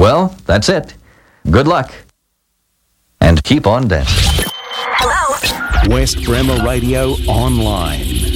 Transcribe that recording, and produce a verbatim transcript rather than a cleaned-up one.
Well, that's it. Good luck. And keep on dancing. West Bremer Radio Online.